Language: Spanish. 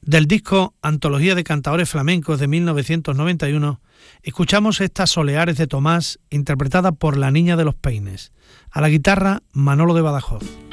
Del disco Antología de Cantadores Flamencos de 1991, escuchamos estas Soleares de Tomás, interpretada por La Niña de los Peines. A la guitarra, Manolo de Badajoz.